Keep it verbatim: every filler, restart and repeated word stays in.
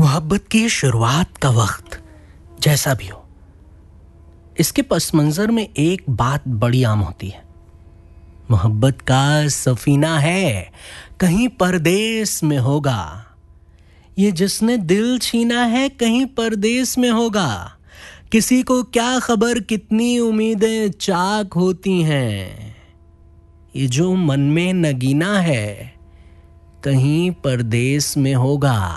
मोहब्बत की शुरुआत का वक्त जैसा भी हो, इसके पस मंजर में एक बात बड़ी आम होती है। मोहब्बत का सफीना है, कहीं परदेस में होगा। ये जिसने दिल छीना है कहीं परदेस में होगा। किसी को क्या खबर कितनी उम्मीदें चाक होती हैं। ये जो मन में नगीना है कहीं परदेस में होगा।